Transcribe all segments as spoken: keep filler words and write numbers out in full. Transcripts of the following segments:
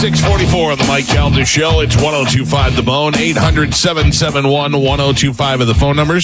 six forty-four on the Mike Calda Show. It's one oh two point five The Bone. eight hundred, seven seven one, one oh two five are the phone numbers.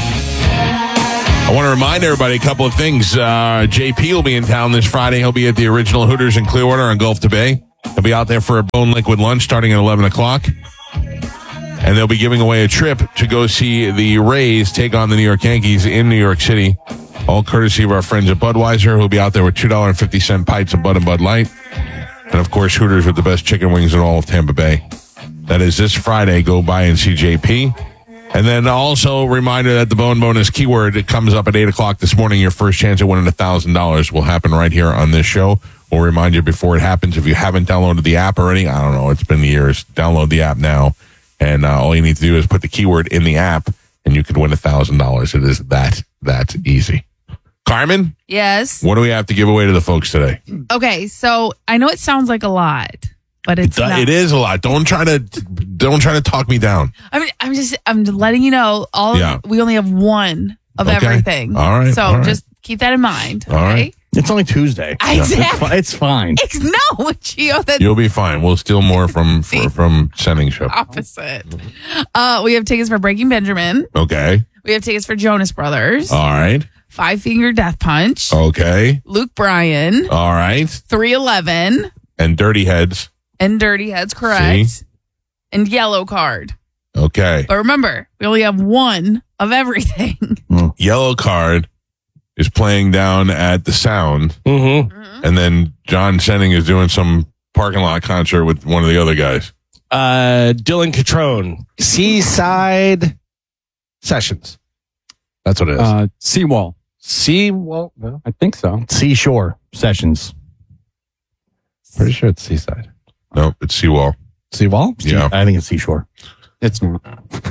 I want to remind everybody a couple of things. Uh, J P will be in town this Friday. He'll be at the original Hooters in Clearwater on Gulf to Bay. He'll be out there for a Bone Liquid lunch starting at eleven o'clock. And they'll be giving away a trip to go see the Rays take on the New York Yankees in New York City. All courtesy of our friends at Budweiser, who'll be out there with two dollars and fifty cents pints of Bud and Bud Light. And, of course, Hooters with the best chicken wings in all of Tampa Bay. That is this Friday. Go by and see J P. And then also a reminder that the Bone Bonus keyword, it comes up at eight o'clock this morning. Your first chance at winning one thousand dollars will happen right here on this show. We'll remind you before it happens. If you haven't downloaded the app already, I don't know, it's been years. Download the app now. And uh, all you need to do is put the keyword in the app, and you can win one thousand dollars. It is that, that easy. Carmen? Yes. What do we have to give away to the folks today? Okay, so I know it sounds like a lot, but it's it, not. It is a lot. Don't try to don't try to talk me down. I mean, I'm just I'm letting you know. All Yeah. of, we only have one of Okay. everything. All right, So all right. just keep that in mind. All okay? right. It's only Tuesday. Exactly. It's, fi- it's fine. It's no, Gio. That's You'll be fine. We'll steal more from for, from sending show. opposite. Uh, we have tickets for Breaking Benjamin. Okay. We have tickets for Jonas Brothers. All right. Five Finger Death Punch. Okay. Luke Bryan. All right. three eleven. And Dirty Heads. And Dirty Heads, correct. See? And Yellow Card. Okay. But remember, we only have one of everything. Yellow Card is playing down at the Sound, Mm-hmm. and then John Senning is doing some parking lot concert with one of the other guys. Uh, Dylan Catrone, Seaside Sessions. That's what it is. Uh, Seawall. Sea, well, no. I think so. Seashore Sessions. Pretty sure it's Seaside. Nope, it's Seawall. Seawall? Yeah. I think it's Seashore. It's not.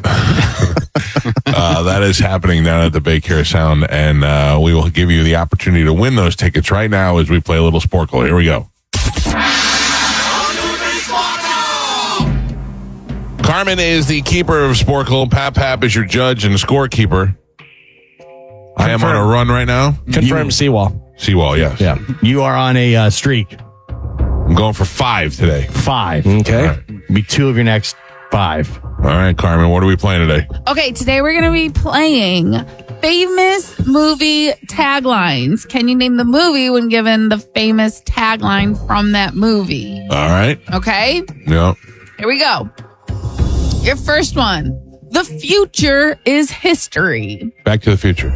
Uh, that is happening down at the Bay Care Sound, and uh, we will give you the opportunity to win those tickets right now as we play a little Sporkle. Here we go. Carmen is the keeper of Sporkle. Pap Pap is your judge and scorekeeper. I am on a run right now. Confirmed Seawall. Seawall, yes. Yeah. You are on a uh, streak. I'm going for five today. Five. Okay. All right. Be two of your next five. All right, Carmen, what are we playing today? Okay, today we're going to be playing famous movie taglines. Can you name the movie when given the famous tagline from that movie? All right. Okay, Yeah. here we go. Your first one. The future is history. Back to the Future.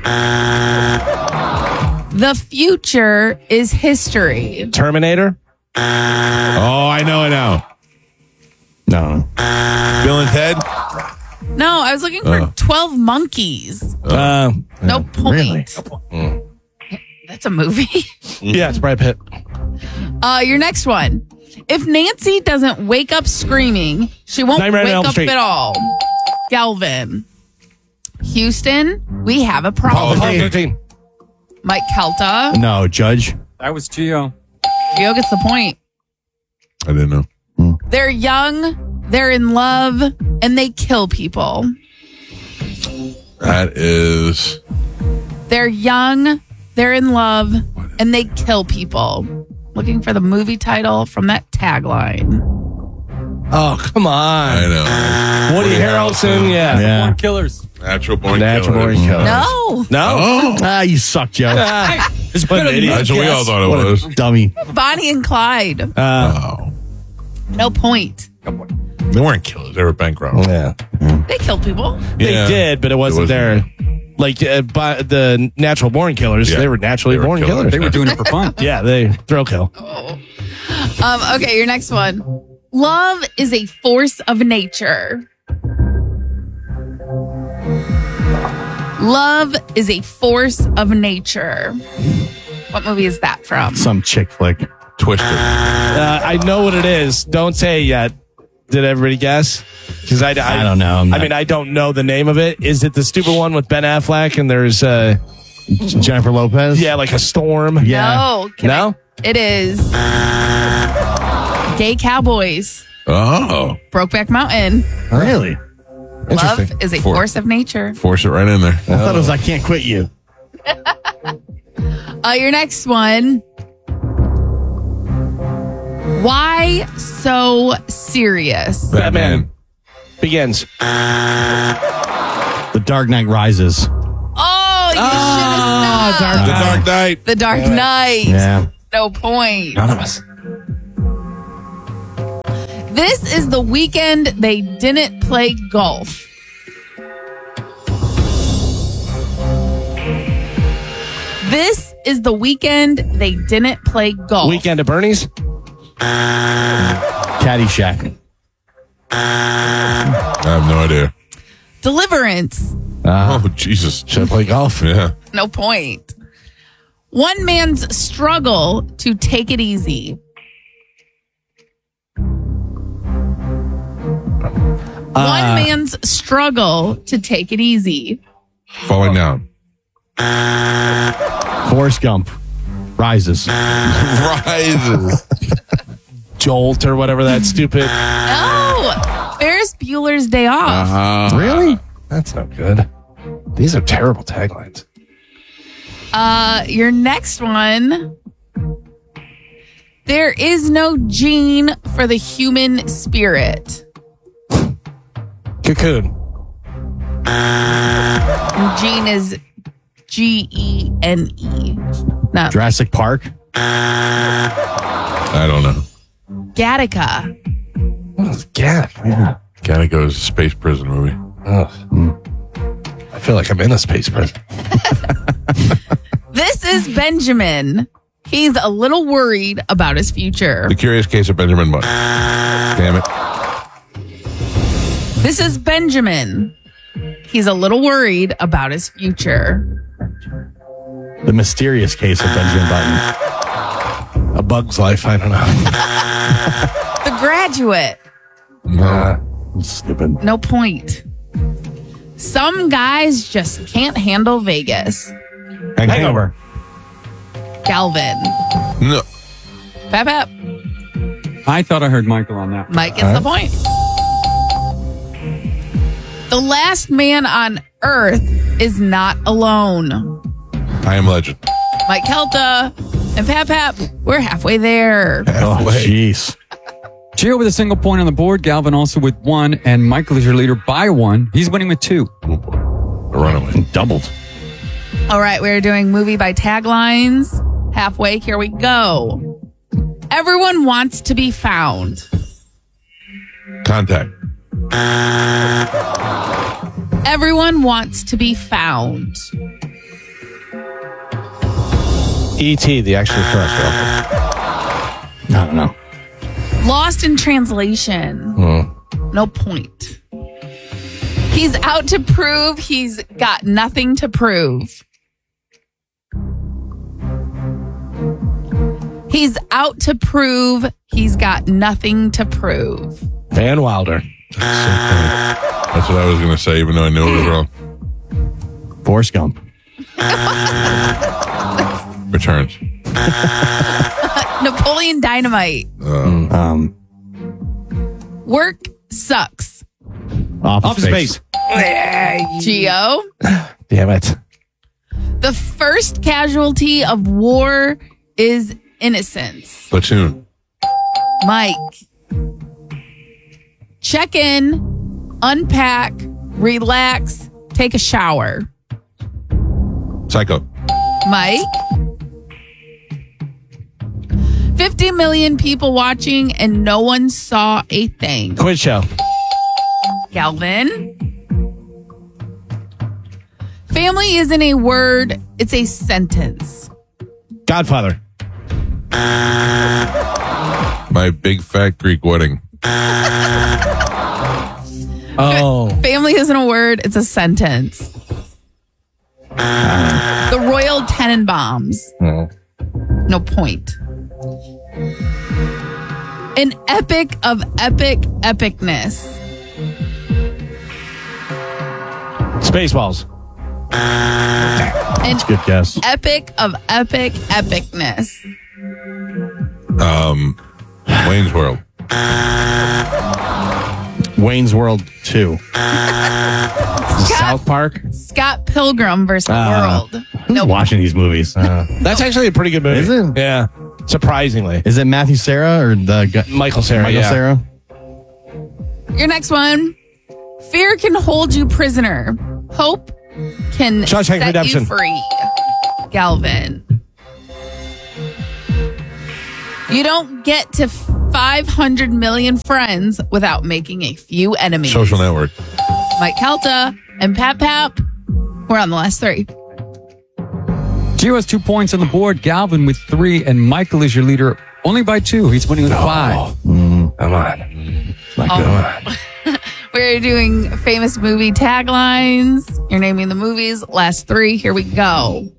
The future is history. Terminator? Oh, I know it now. No. Bill and Ted? No, I was looking for Oh. twelve Monkeys. Uh, No point. really? That's a movie. Yeah, it's Brad Pitt. Uh, your next one. If Nancy doesn't wake up screaming, she won't Nightmare on wake Elm up Street. at all. Galvin. Houston, we have a problem. Apollo thirteen. Mike Kelta. No, Judge. That was Gio. Gio gets the point. I didn't know. They're young, they're in love, and they kill people. That is... They're young, they're in love, and they kill people. Looking for the movie title from that tagline. Oh, come I on. know. Woody Harrelson, yeah. Yeah. Born Killers. Natural Born Natural Killers. Born Killers. No, No? Oh. Ah, you suck, Joe. It's What an idiot. That's what we all thought it What a was. dummy. Bonnie and Clyde. Uh, Oh. No point. They weren't killers. They were bank robbers. yeah. They kill people. They Yeah. did, but it wasn't, wasn't there. Like uh, by the natural born killers, Yeah. they were naturally They were born killers. killers. They were doing it for fun. Yeah, they thrill kill. Um, okay, your next one. Love is a force of nature. Love is a force of nature. What movie is that from? Some chick flick. Twisted. Uh, I know what it is. Don't say it yet. Did everybody guess? Because I, I, I don't know. I'm I not- Uh, mean, I don't know the name of it. Is it the stupid one with Ben Affleck and there's uh, Jennifer Lopez? yeah, like a storm? Yeah. No. Can I- No? it is Gay Cowboys. Oh. Brokeback Mountain. Really? Love Interesting. is a For- force of nature. Force it right in there. I thought it was I Can't Quit You. Uh, your next one. Why so serious? Batman. Begins. The Dark Knight Rises. Oh, you Ah, should have The stopped. Dark Knight. The Dark Knight. Yeah. No point. None of us. This is the weekend they didn't play golf. This is the weekend they didn't play golf. Weekend at Bernie's. Caddyshack. I have no idea. Deliverance. Oh, Jesus. Should I play golf? Yeah. No point. One man's struggle to take it easy. One man's struggle to take it easy. Falling down. Forrest Gump. Rises. Rises. Jolt or whatever that stupid. Oh, Ferris Bueller's Day Off. Uh, Really? That's not good. These are terrible taglines. Uh, your next one. There is no gene for the human spirit. Cocoon. And gene is G E N E. Not Jurassic Park. I don't know. Gattaca. What is Gat? Yeah. Gattaca's a space prison movie. Ugh. I feel like I'm in a space prison. This is Benjamin. He's a little worried about his future. The Curious Case of Benjamin Button. Damn it. This is Benjamin. He's a little worried about his future. The Mysterious Case of Benjamin Button. A Bug's Life. I don't know. The Graduate. Uh, Stupid. No point. Some guys just can't handle Vegas. Hangover. Galvin. No. Pep Pep. I thought I heard Michael on that. Mike gets the point. The last man on earth is not alone. I Am Legend. Mike Kelta and Pap Pap, we're halfway there. Oh, jeez. Gio with a single point on the board. Galvin also with one. And Michael is your leader by one. He's winning with two. Oh, boy. A runaway. Doubled. All right, we're doing movie by taglines. Halfway, here we go. Everyone wants to be found. Contact. Everyone wants to be found. E T, the extraterrestrial. I don't know. Lost in translation. Mm. No point. He's out to prove he's got nothing to prove. He's out to prove he's got nothing to prove. Van Wilder. That's so funny. That's what I was going to say, even though I knew it was wrong. Forrest Gump. Returns. Napoleon Dynamite. Uh, Um, Work sucks. Office, Office Space. Space. Geo. Damn it. The first casualty of war is innocence. Platoon. Mike. Check in, unpack, relax, take a shower. Psycho. Mike. fifty million people watching and no one saw a thing. Quiz show. Galvin. Family isn't a word, it's a sentence. Godfather. My Big Fat Greek Wedding. Oh. Family isn't a word, it's a sentence. The Royal Tenenbaums. Oh. No point. An epic of epic epicness. Spaceballs. An Good guess. epic of epic epicness. Um, Wayne's World. Wayne's World two. South Park. Scott Pilgrim versus the Ah. World. Who's watching these movies? Uh, that's actually a pretty good movie. Is it? Yeah. Surprisingly. Is it Matthew Cera or the guy? Michael Cera, Michael yeah. Cera? Your next one. Fear can hold you prisoner. Hope can Shawshank set Redemption. you free. Galvin. You don't get to five hundred million friends without making a few enemies. Social Network. Mike Calta and Pap Pap. We're on the last three. Gio has two points on the board. Galvin with three, and Michael is your leader only by two. He's winning with five. Mm, come on. Not Oh. good. We're doing famous movie taglines. You're naming the movies. Last three. Here we go.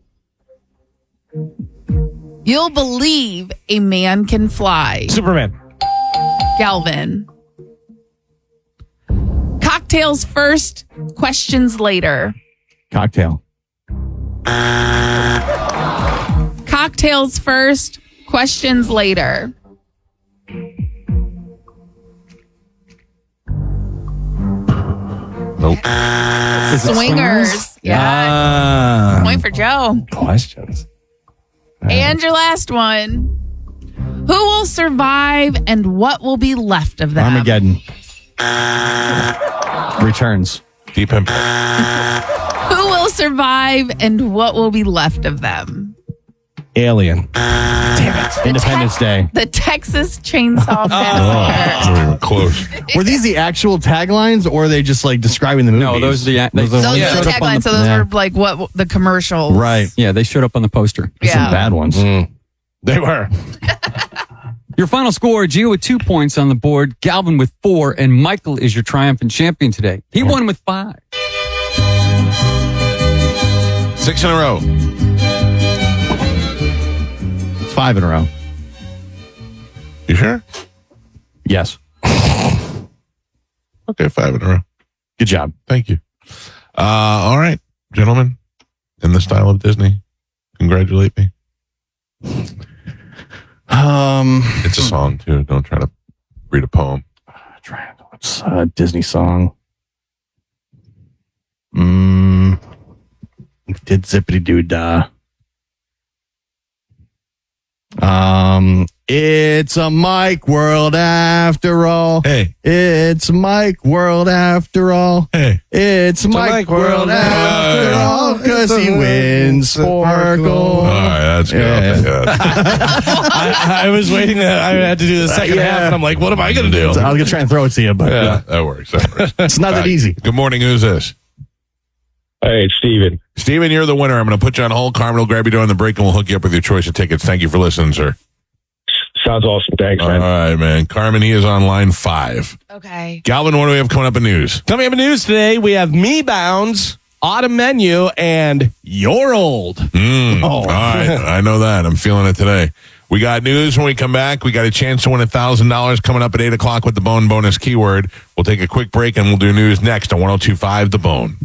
You'll believe a man can fly. Superman. Galvin. Cocktails first, questions later. Cocktail. Cocktails first, questions later. Nope. Swingers. Yeah. Ah. Point for Joe. Questions. And your last one. Who will survive and what will be left of them? Armageddon. Returns. Deep Impact. Who will survive and what will be left of them? Alien. Damn it. Independence Day. The Texas Chainsaw Massacre. Not even close. Were these the actual taglines or are they just like describing the movie? No, those are the- they- Those are Those the are ones the that showed up on taglines, so those yeah. were like what the commercials. Right. Yeah, they showed up on the poster. Yeah. Some bad ones. Mm. They were. Your final score, Gio with two points on the board, Galvin with four, and Michael is your triumphant champion today. He won with five. Six in a row. It's five in a row. You sure? Yes. Okay, five in a row. Good job. Thank you. Uh, all right, gentlemen, in the style of Disney, congratulate me. Um, It's a song, too. Don't try to read a poem. trying to what's a Disney song? Mm, did zippity doo dah. Um, it's a Mike world after all. Hey, It's Mike world after all. hey. It's Mike, Mike world world after after all because he wins Sparkle. All right, that's good. Yeah. Yeah. I, I was waiting. To, I had to do the second Yeah. half, and I'm like, what am I going to do? So I was gonna try and throw it to you, but Yeah, uh, that works. That works. it's not All that right. easy. Good morning. Who's this? Hey, it's Steven. Steven, you're the winner. I'm going to put you on hold. Carmen will grab you during the break, and we'll hook you up with your choice of tickets. Thank you for listening, sir. Sounds awesome. Thanks, All man. right, man. Carmen, he is on line five. Okay. Galvin, what do we have coming up in news? Coming up in news today, we have Me Bounds, Autumn Menu, and You're Old. Mm, All right. I know that. I'm feeling it today. We got news when we come back. We got a chance to win one thousand dollars coming up at eight o'clock with the Bone bonus keyword. We'll take a quick break, and we'll do news next on one oh two point five The Bone.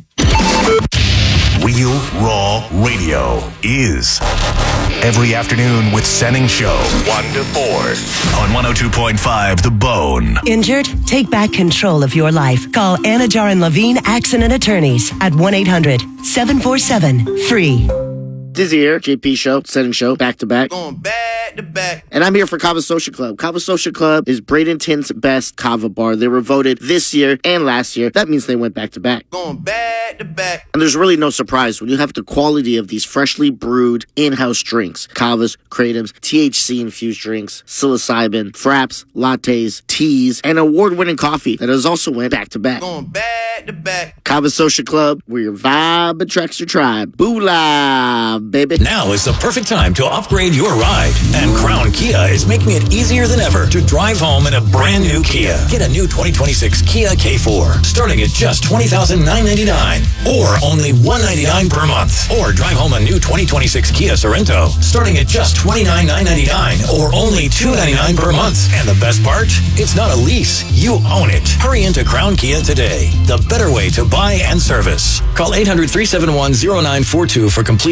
Real Raw Radio is every afternoon with Senning Show, one to four on one oh two point five The Bone. Injured? Take back control of your life. Call Anajar and Levine Accident Attorneys at one eight hundred seven four seven free. Dizzy here, J P Show, Setting Show, back to back. Going back to back. And I'm here for Kava Social Club. Kava Social Club is Bradenton's best kava bar. They were voted this year and last year. That means they went back to back. Going back to back. And there's really no surprise when you have the quality of these freshly brewed in-house drinks. Kavas, Kratom's, T H C-infused drinks, psilocybin, fraps, lattes, teas, and award-winning coffee that has also went back to back. Going back to back. Kava Social Club, where your vibe attracts your tribe. Boola, baby. Now is the perfect time to upgrade your ride. And Crown Kia is making it easier than ever to drive home in a brand new Kia. Get a new twenty twenty-six Kia K four, starting at just twenty thousand nine hundred ninety-nine dollars, or only one hundred ninety-nine dollars per month. Or drive home a new twenty twenty-six Kia Sorento, starting at just twenty-nine thousand nine hundred ninety-nine dollars, or only two hundred ninety-nine dollars per month. And the best part? It's not a lease. You own it. Hurry into Crown Kia today. The better way to buy and service. Call eight hundred, three seven one, oh nine four two for complete details.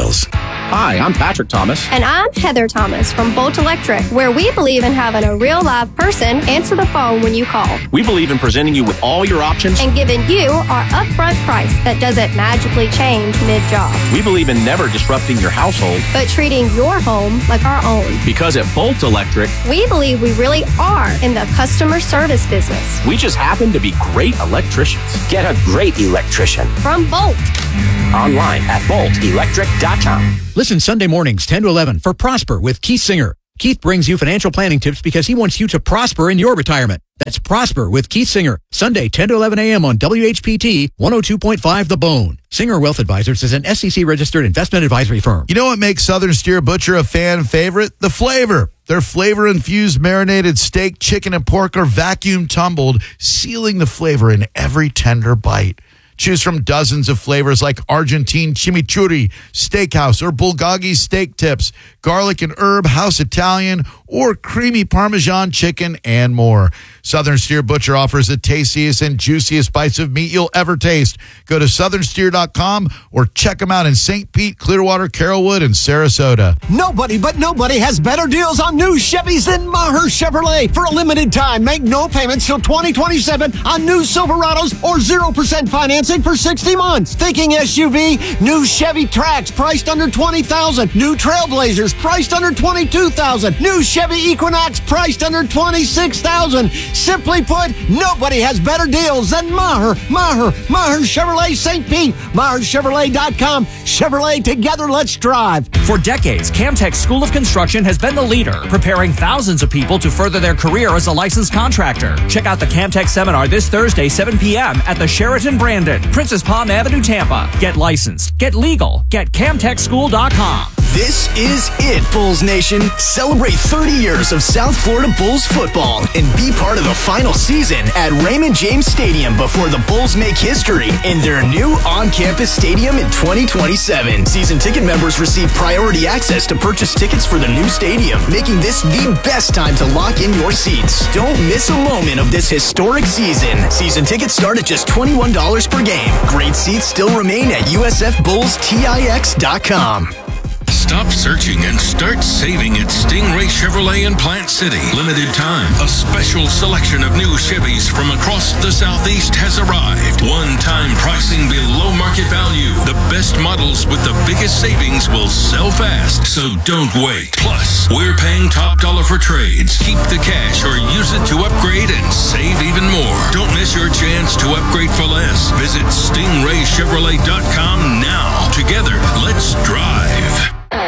details. Hi, I'm Patrick Thomas. And I'm Heather Thomas from Bolt Electric, where we believe in having a real live person answer the phone when you call. We believe in presenting you with all your options and giving you our upfront price that doesn't magically change mid-job. We believe in never disrupting your household, but treating your home like our own. Because at Bolt Electric, we believe we really are in the customer service business. We just happen to be great electricians. Get a great electrician from Bolt. Online at bolt electric dot com. Listen Sunday mornings ten to eleven for Prosper with Keith Singer. Keith brings you financial planning tips because he wants you to prosper in your retirement. That's Prosper with Keith Singer. Sunday ten to eleven a.m. on W H P T one oh two point five The Bone. Singer Wealth Advisors is an S E C registered investment advisory firm. You know what makes Southern Steer Butcher a fan favorite? The flavor. Their flavor-infused marinated steak, chicken, and pork are vacuum tumbled, sealing the flavor in every tender bite. Choose from dozens of flavors like Argentine chimichurri, steakhouse, or bulgogi steak tips, garlic and herb, house Italian, or creamy Parmesan chicken, and more. Southern Steer Butcher offers the tastiest and juiciest bites of meat you'll ever taste. Go to southern steer dot com or check them out in Saint Pete, Clearwater, Carrollwood, and Sarasota. Nobody but nobody has better deals on new Chevys than Maher Chevrolet. For a limited time, make no payments till twenty twenty-seven on new Silverados or zero percent financing for sixty months. Thinking S U V? New Chevy Trax priced under twenty thousand dollars. New Trailblazers priced under twenty-two thousand dollars. New Chevy Equinox priced under twenty-six thousand dollars. Simply put, nobody has better deals than Maher. Maher. Maher Chevrolet Saint Pete. Maher Chevrolet dot com. Chevrolet, together, let's drive. For decades, Camtech School of Construction has been the leader, preparing thousands of people to further their career as a licensed contractor. Check out the Camtech seminar this Thursday, seven p.m. at the Sheraton Brandon, Princess Palm Avenue, Tampa. Get licensed, get legal, get camtech school dot com. This is it, Bulls Nation. Celebrate thirty years of South Florida Bulls football and be part of the final season at Raymond James Stadium before the Bulls make history in their new on-campus stadium in twenty twenty-seven. Season ticket members receive priority access to purchase tickets for the new stadium, making this the best time to lock in your seats. Don't miss a moment of this historic season. Season tickets start at just twenty-one dollars per game. Great seats still remain at U S F Bulls Tix dot com. Stop searching and start saving at Stingray Chevrolet in Plant City. Limited time. A special selection of new Chevys from across the Southeast has arrived. One-time pricing below market value. The best models with the biggest savings will sell fast, so don't wait. Plus, we're paying top dollar for trades. Keep the cash or use it to upgrade and save even more. Don't miss your chance to upgrade for less. Visit stingray chevrolet dot com now. Together, let's drive.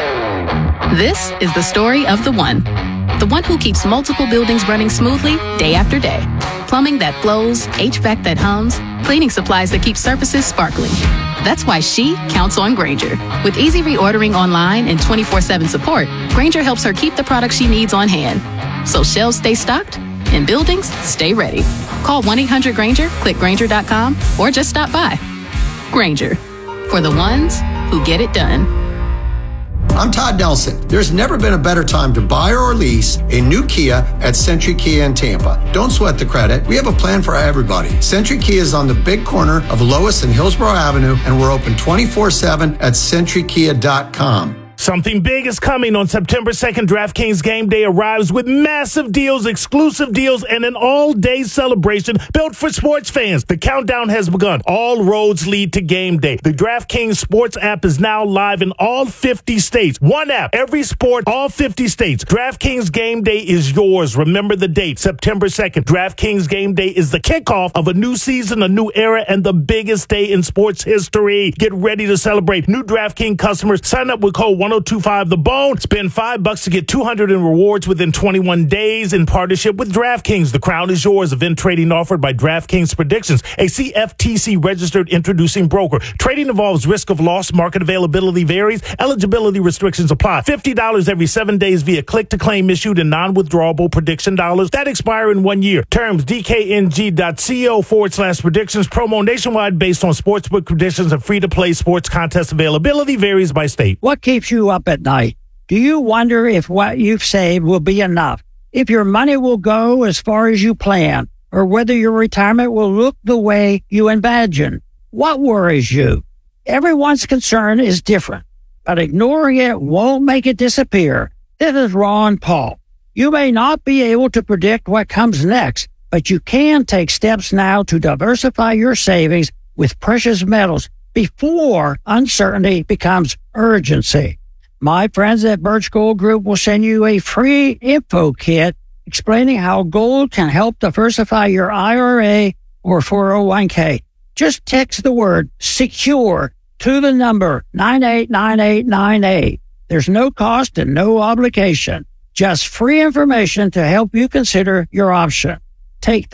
This is the story of the one. The one who keeps multiple buildings running smoothly day after day. Plumbing that flows, H V A C that hums, cleaning supplies that keep surfaces sparkling. That's why she counts on Grainger. With easy reordering online and twenty-four seven support, Grainger helps her keep the products she needs on hand. So shelves stay stocked and buildings stay ready. Call one eight hundred Grainger, click Grainger dot com, or just stop by. Grainger, for the ones who get it done. I'm Todd Nelson. There's never been a better time to buy or lease a new Kia at Century Kia in Tampa. Don't sweat the credit. We have a plan for everybody. Century Kia is on the big corner of Lois and Hillsborough Avenue, and we're open twenty-four seven at century kia dot com. Something big is coming on September second. DraftKings Game Day arrives with massive deals, exclusive deals, and an all-day celebration built for sports fans. The countdown has begun. All roads lead to Game Day. The DraftKings Sports app is now live in all fifty states. One app, every sport, all fifty states. DraftKings Game Day is yours. Remember the date, September second. DraftKings Game Day is the kickoff of a new season, a new era, and the biggest day in sports history. Get ready to celebrate. New DraftKings customers, sign up with code one oh two five The Bone. Spend five bucks to get two hundred in rewards within twenty-one days in partnership with DraftKings. The crown is yours. Event trading offered by DraftKings Predictions, a C F T C registered introducing broker. Trading involves risk of loss. Market availability varies. Eligibility restrictions apply. fifty dollars every seven days via click-to-claim issued in non-withdrawable prediction dollars that expire in one year. Terms dkng.co forward slash predictions. Promo nationwide based on sportsbook predictions and free-to-play sports contest availability varies by state. What keeps you up at night? Do you wonder if what you've saved will be enough? If your money will go as far as you plan? Or whether your retirement will look the way you imagine? What worries you? Everyone's concern is different. but ignoring it won't make it disappear. This is Ron Paul. You may not be able to predict what comes next, but you can take steps now to diversify your savings with precious metals before uncertainty becomes urgency. My friends at Birch Gold Group will send you a free info kit explaining how gold can help diversify your I R A or four oh one k. Just text the word SECURE to the number nine eight nine eight nine eight. There's no cost and no obligation. Just free information to help you consider your option. Take the